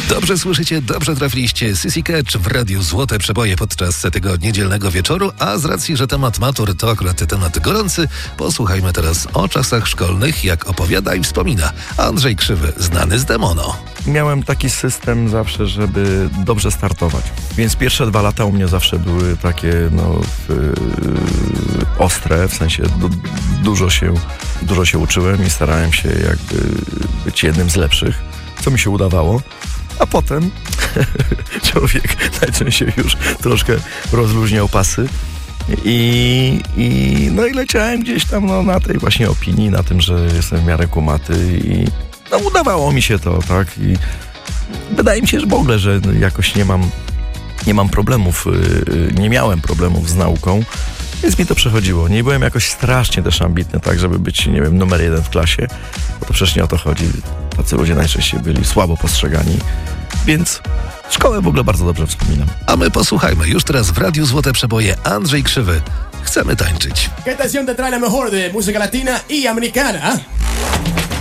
Dobrze słyszycie, dobrze trafiliście. Sissy Catch w Radiu Złote Przeboje podczas tego niedzielnego wieczoru, a z racji, że temat matur to akurat temat gorący, posłuchajmy teraz o czasach szkolnych, jak opowiada i wspomina Andrzej Krzywy, znany z Demono. Miałem taki system zawsze, żeby dobrze startować. Więc pierwsze 2 lata u mnie zawsze były takie, ostre, w sensie dużo się uczyłem i starałem się jakby być jednym z lepszych, co mi się udawało. A potem człowiek najczęściej już troszkę rozluźniał pasy i leciałem gdzieś tam na tej właśnie opinii, na tym, że jestem w miarę kumaty i udawało mi się to, tak? I wydaje mi się, że w ogóle, że jakoś nie mam problemów, nie miałem problemów z nauką, więc mi to przechodziło. Nie byłem jakoś strasznie też ambitny, tak, żeby być, nie wiem, numer 1 w klasie, bo to przecież nie o to chodzi. Tacy ludzie najczęściej byli słabo postrzegani, więc szkołę w ogóle bardzo dobrze wspominam. A my posłuchajmy już teraz w Radiu Złote Przeboje Andrzej Krzywy. Chcemy tańczyć. ¿Qué estación te trae la mejor de música latina y americana?